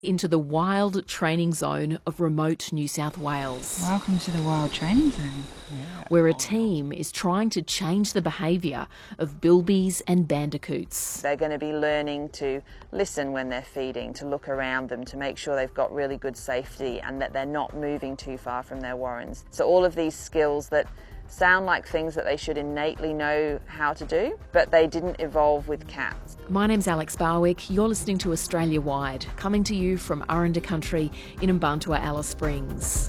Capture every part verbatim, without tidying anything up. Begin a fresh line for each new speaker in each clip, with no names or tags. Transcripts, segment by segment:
into the wild training zone of remote New South Wales.
Welcome to the wild training zone.
Yeah. Where a team is trying to change the behaviour of bilbies and bandicoots.
They're going to be learning to listen when they're feeding, to look around them, to make sure they've got really good safety and that they're not moving too far from their warrens. So all of these skills that sound like things that they should innately know how to do, but they didn't evolve with cats.
My name's Alex Barwick. You're listening to Australia Wide, coming to you from Aranda Country in Mbantua, Alice Springs.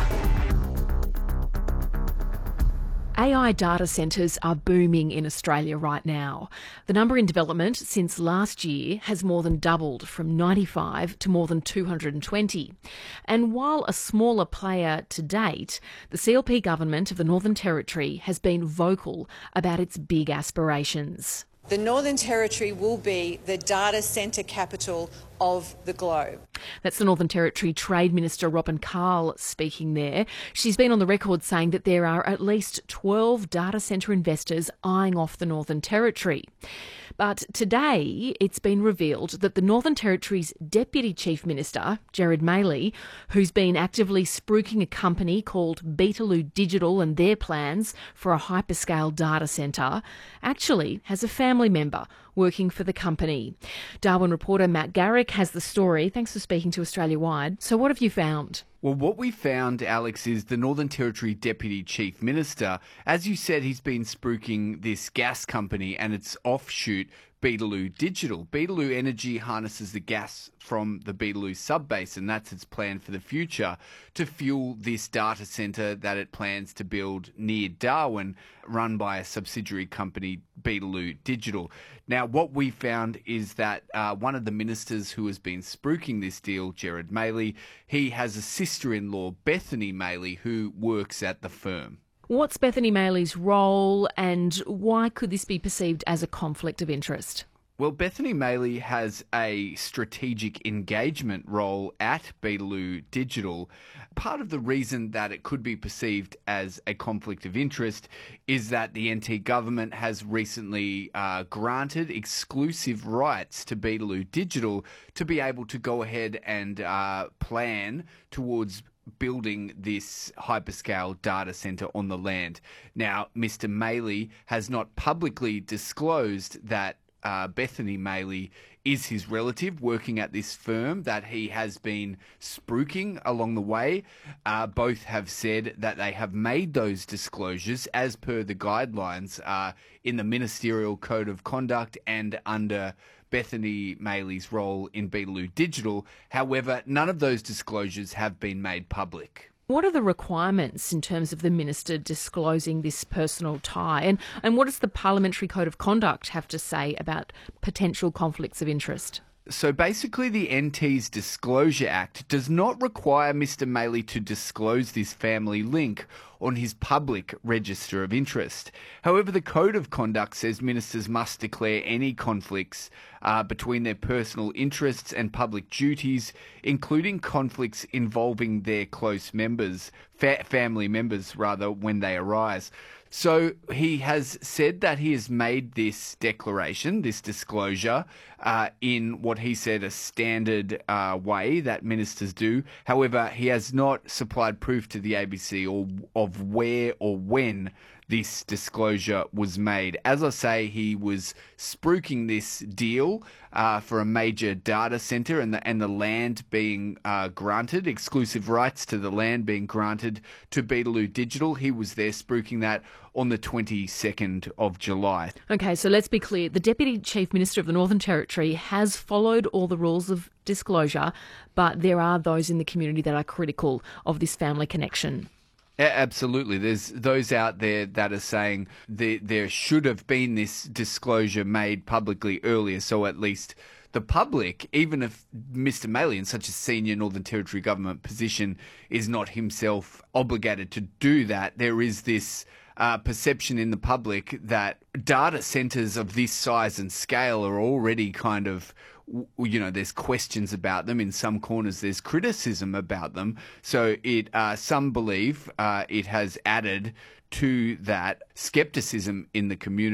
A I data centres are booming in Australia right now. The number in development since last year has more than doubled, from ninety-five to more than two hundred twenty. And while a smaller player to date, the C L P government of the Northern Territory has been vocal about its big aspirations.
The Northern Territory will be the data centre capital of the globe.
That's the Northern Territory Trade Minister Robin Carl speaking there. She's been on the record saying that there are at least twelve data centre investors eyeing off the Northern Territory. But today it's been revealed that the Northern Territory's Deputy Chief Minister, Gerard Maley, who's been actively spruiking a company called Beetaloo Digital and their plans for a hyperscale data centre, actually has a family member working for the company. Darwin reporter Matt Garrick has the story. Thanks for speaking to Australia Wide. So what have you found?
Well, what we found, Alex, is the Northern Territory Deputy Chief Minister. As you said, he's been spruiking this gas company and its offshoot, Beetaloo Digital. Beetaloo Energy harnesses the gas from the Beetaloo subbasin. That's its plan for the future, to fuel this data centre that it plans to build near Darwin, run by a subsidiary company, Beetaloo Digital. Now, what we found is that uh, one of the ministers who has been spruiking this deal, Gerard Maley, he has a sister-in-law, Bethany Maley, who works at the firm.
What's Bethany Maley's role, and why could this be perceived as a conflict of interest?
Well, Bethany Maley has a strategic engagement role at Beetaloo Digital. Part of the reason that it could be perceived as a conflict of interest is that the N T government has recently uh, granted exclusive rights to Beetaloo Digital to be able to go ahead and uh, plan towards building this hyperscale data centre on the land. Now, Mister Maley has not publicly disclosed that Uh, Bethany Maley is his relative working at this firm that he has been spruiking along the way. Uh, both have said that they have made those disclosures as per the guidelines uh, in the Ministerial Code of Conduct and under Bethany Maley's role in Beetaloo Digital. However, none of those disclosures have been made public.
What are the requirements in terms of the minister disclosing this personal tie? And, and what does the Parliamentary Code of Conduct have to say about potential conflicts of interest?
So basically, the N T's Disclosure Act does not require Mister Maley to disclose this family link on his public register of interest. However, the Code of Conduct says ministers must declare any conflicts uh, between their personal interests and public duties, including conflicts involving their close members, fa- family members rather, when they arise. So he has said that he has made this declaration, this disclosure, uh, in what he said a standard uh, way that ministers do. However, he has not supplied proof to the A B C or of where or when this disclosure was made. As I say, he was spruiking this deal uh, for a major data centre and the, and the land being uh, granted, exclusive rights to the land being granted to Beetaloo Digital. He was there spruiking that on the twenty-second of July.
Okay, so let's be clear. The Deputy Chief Minister of the Northern Territory has followed all the rules of disclosure, but there are those in the community that are critical of this family connection.
Absolutely. There's those out there that are saying that there should have been this disclosure made publicly earlier, so at least the public, even if Mister Maley in such a senior Northern Territory government position is not himself obligated to do that, there is this uh, perception in the public that data centres of this size and scale are already kind of, you know, there's questions about them. In some corners, there's criticism about them. So it, uh, some believe uh, it has added to that scepticism in the community.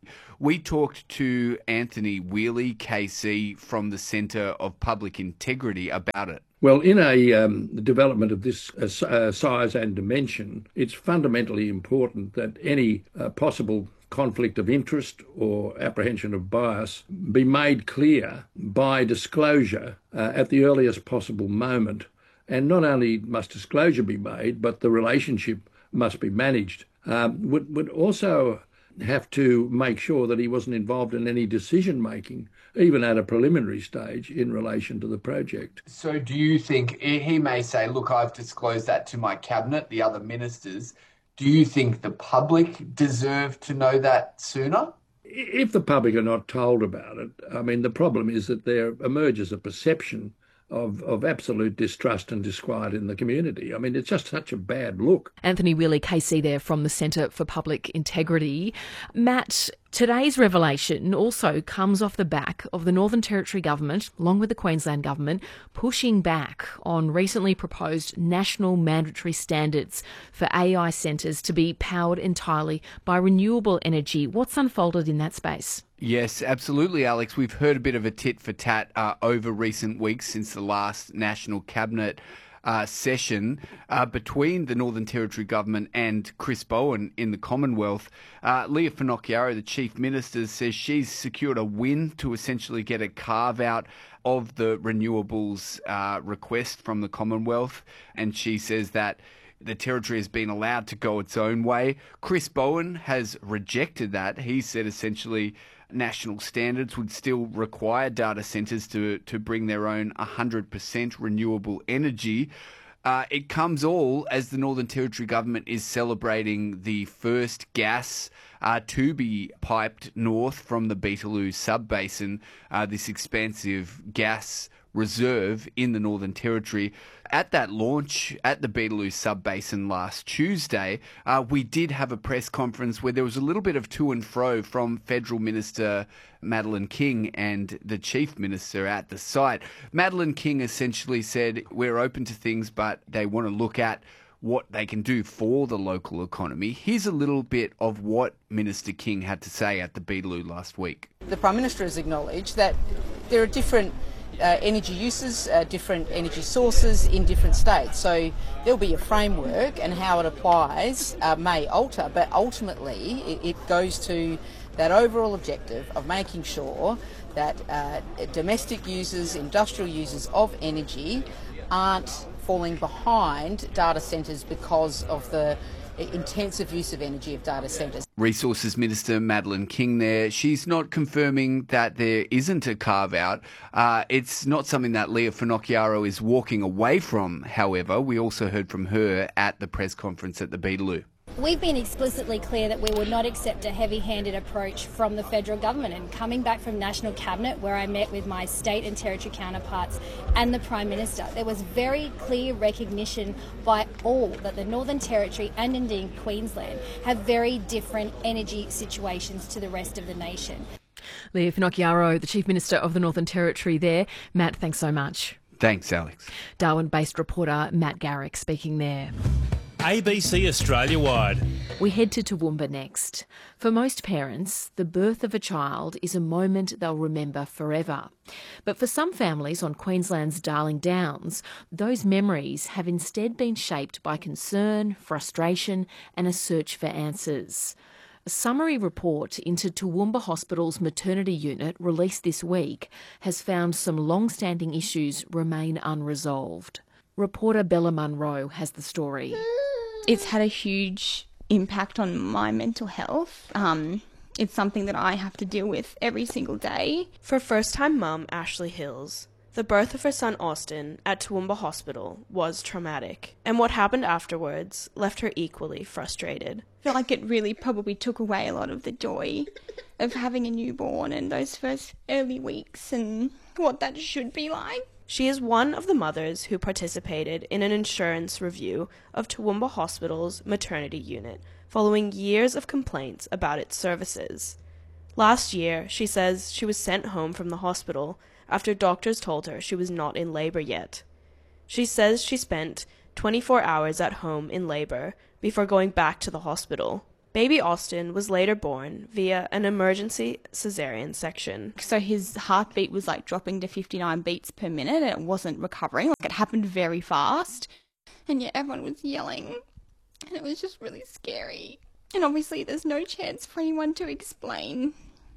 We talked to Anthony Wheely, K C, from the Centre of Public Integrity about it.
Well, in a um, development of this uh, uh, size and dimension, it's fundamentally important that any uh, possible conflict of interest or apprehension of bias be made clear by disclosure uh, at the earliest possible moment. And not only must disclosure be made, but the relationship must be managed. Um, would, would also have to make sure that he wasn't involved in any decision-making, even at a preliminary stage, in relation to the project.
So do you think, he may say, look, I've disclosed that to my cabinet, the other ministers. Do you think the public deserve to know that sooner?
If the public are not told about it, I mean, the problem is that there emerges a perception of, of absolute distrust and disquiet in the community. I mean, it's just such a bad look.
Anthony Wheely, K C there from the Centre for Public Integrity. Matt, today's revelation also comes off the back of the Northern Territory Government, along with the Queensland Government, pushing back on recently proposed national mandatory standards for A I centres to be powered entirely by renewable energy. What's unfolded in that space?
Yes, absolutely, Alex. We've heard a bit of a tit for tat uh, over recent weeks since the last National Cabinet uh, session uh, between the Northern Territory Government and Chris Bowen in the Commonwealth. Uh, Leah Finocchiaro, the Chief Minister, says she's secured a win to essentially get a carve-out of the renewables uh, request from the Commonwealth, and she says that the Territory has been allowed to go its own way. Chris Bowen has rejected that. He said essentially national standards would still require data centres to, to bring their own one hundred percent renewable energy. Uh, it comes all as the Northern Territory Government is celebrating the first gas uh, to be piped north from the Beetaloo Sub-Basin, uh, this expansive gas reserve in the Northern Territory. At that launch at the Beetaloo Sub-Basin last Tuesday, uh, we did have a press conference where there was a little bit of to and fro from Federal Minister Madeleine King and the Chief Minister at the site. Madeleine King essentially said, we're open to things, but they want to look at what they can do for the local economy. Here's a little bit of what Minister King had to say at the Beetaloo last week.
The Prime Minister has acknowledged that there are different Uh, energy uses, uh, different energy sources in different states. So there'll be a framework, and how it applies uh, may alter, but ultimately it, it goes to that overall objective of making sure that uh, domestic users, industrial users of energy aren't falling behind data centres because of the intensive use of energy of data centres.
Resources Minister Madeleine King there. She's not confirming that there isn't a carve-out. Uh, it's not something that Leah Finocchiaro is walking away from, however. We also heard from her at the press conference at the Beetaloo.
We've been explicitly clear that we would not accept a heavy-handed approach from the federal government, and coming back from National Cabinet, where I met with my state and territory counterparts and the Prime Minister, there was very clear recognition by all that the Northern Territory and indeed Queensland have very different energy situations to the rest of the nation.
Leah Finocchiaro, the Chief Minister of the Northern Territory there. Matt, thanks so much.
Thanks, Alex.
Darwin-based reporter Matt Garrick speaking there.
A B C Australia-wide.
We head to Toowoomba next. For most parents, the birth of a child is a moment they'll remember forever. But for some families on Queensland's Darling Downs, those memories have instead been shaped by concern, frustration and a search for answers. A summary report into Toowoomba Hospital's maternity unit released this week has found some long-standing issues remain unresolved. Reporter Bella Munro has the story.
It's had a huge impact on my mental health. Um, it's something that I have to deal with every single day.
For first-time mum Ashley Hills, the birth of her son Austin at Toowoomba Hospital was traumatic, and what happened afterwards left her equally frustrated.
I feel like it really probably took away a lot of the joy of having a newborn and those first early weeks and what that should be like.
She is one of the mothers who participated in an insurance review of Toowoomba Hospital's maternity unit following years of complaints about its services. Last year, she says she was sent home from the hospital after doctors told her she was not in labour yet. She says she spent twenty-four hours at home in labour before going back to the hospital. Baby Austin was later born via an emergency cesarean section.
So his heartbeat was like dropping to fifty-nine beats per minute and it wasn't recovering. Like, it happened very fast. And yet everyone was yelling. And it was just really scary. And obviously there's no chance for anyone to explain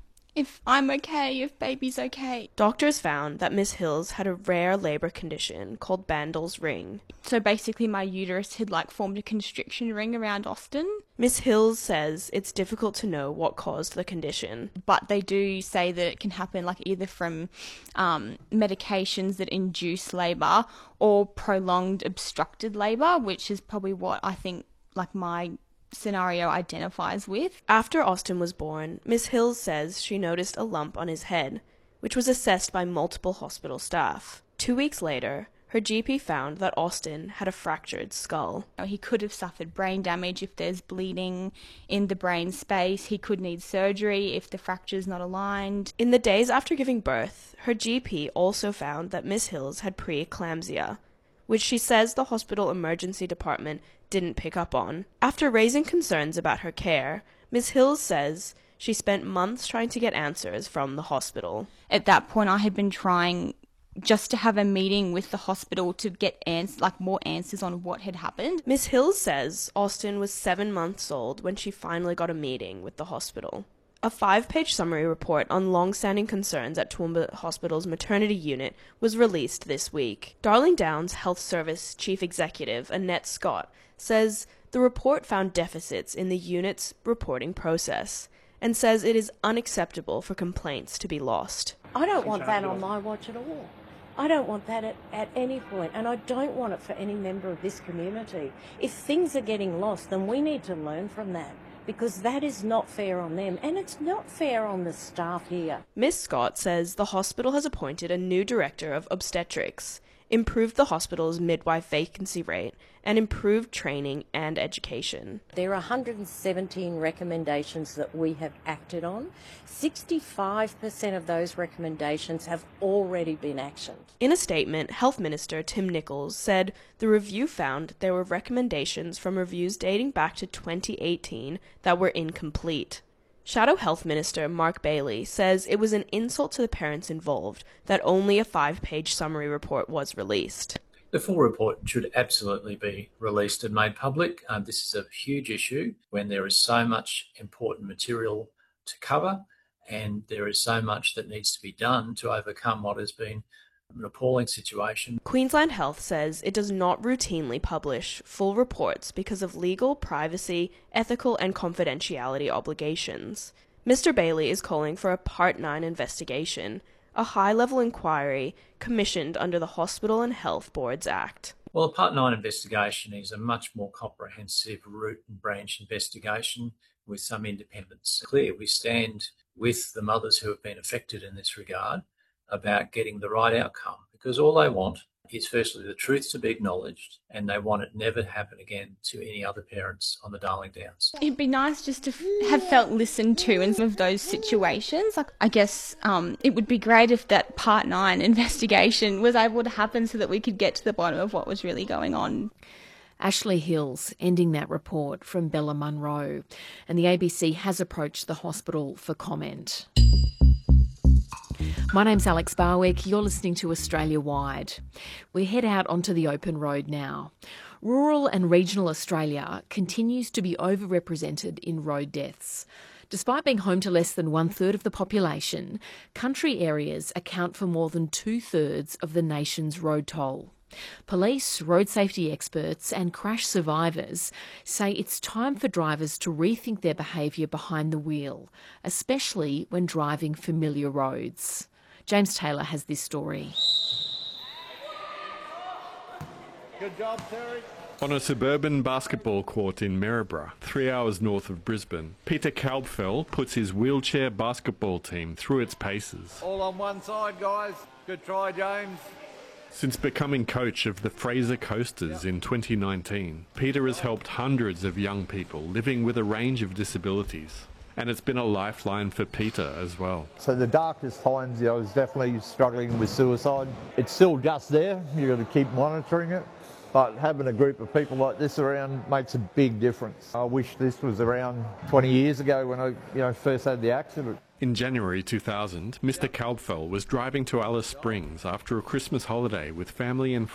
if I'm okay, if baby's okay.
Doctors found that Miss Hills had a rare labour condition called Bandl's ring.
So basically my uterus had like formed a constriction ring around Austin.
Miss Hills says it's difficult to know what caused the condition.
But they do say that it can happen like either from um, medications that induce labour or prolonged obstructed labour, which is probably what I think like my scenario identifies with.
After Austin was born, Miss Hills says she noticed a lump on his head, which was assessed by multiple hospital staff. Two weeks later, her G P found that Austin had a fractured skull.
He could have suffered brain damage if there's bleeding in the brain space. He could need surgery if the fracture's not aligned.
In the days after giving birth, her G P also found that Miss Hills had preeclampsia, which she says the hospital emergency department didn't pick up on. After raising concerns about her care, Miss Hills says she spent months trying to get answers from the hospital.
At that point, I had been trying just to have a meeting with the hospital to get ans- like more answers on what had happened.
Miss Hills says Austin was seven months old when she finally got a meeting with the hospital. A five-page summary report on long-standing concerns at Toowoomba Hospital's maternity unit was released this week. Darling Downs Health Service Chief Executive Annette Scott says the report found deficits in the unit's reporting process and says it is unacceptable for complaints to be lost.
I don't want that on my watch at all. I don't want that at, at any point, and I don't want it for any member of this community. If things are getting lost, then we need to learn from that, because that is not fair on them, and it's not fair on the staff here.
Miss Scott says the hospital has appointed a new director of obstetrics, improved the hospital's midwife vacancy rate, and improved training and education.
There are one hundred seventeen recommendations that we have acted on. sixty-five percent of those recommendations have already been actioned.
In a statement, Health Minister Tim Nicholls said the review found there were recommendations from reviews dating back to twenty eighteen that were incomplete. Shadow Health Minister Mark Bailey says it was an insult to the parents involved that only a five-page summary report was released.
The full report should absolutely be released and made public. Um, this is a huge issue when there is so much important material to cover and there is so much that needs to be done to overcome what has been an appalling situation.
Queensland Health says it does not routinely publish full reports because of legal, privacy, ethical and confidentiality obligations. Mister Bailey is calling for a Part nine investigation, a high-level inquiry commissioned under the Hospital and Health Boards Act.
Well, a Part nine investigation is a much more comprehensive root and branch investigation with some independence. Clear, we stand with the mothers who have been affected in this regard about getting the right outcome, because all they want is firstly the truth to be acknowledged, and they want it never to happen again to any other parents on the Darling Downs.
It'd be nice just to f- have felt listened to in some of those situations. Like, I guess um, it would be great if that Part nine investigation was able to happen so that we could get to the bottom of what was really going on.
Ashley Hills ending that report from Bella Munro. And the A B C has approached the hospital for comment. My name's Alex Barwick. You're listening to Australia Wide. We head out onto the open road now. Rural and regional Australia continues to be overrepresented in road deaths. Despite being home to less than one-third of the population, country areas account for more than two-thirds of the nation's road toll. Police, road safety experts and crash survivors say it's time for drivers to rethink their behaviour behind the wheel, especially when driving familiar roads. James Taylor has this story.
Good job, Terry.
On a suburban basketball court in Maryborough, three hours north of Brisbane, Peter Kalbfell puts his wheelchair basketball team through its paces.
All on one side, guys. Good try, James.
Since becoming coach of the Fraser Coasters in twenty nineteen, Peter has helped hundreds of young people living with a range of disabilities. And it's been a lifeline for Peter as well.
So the darkest times, you know, I was definitely struggling with suicide. It's still just there. You've got to keep monitoring it. But having a group of people like this around makes a big difference. I wish this was around twenty years ago when I you know, first had the accident.
In January two thousand, Mister Kalbfell was driving to Alice Springs after a Christmas holiday with family and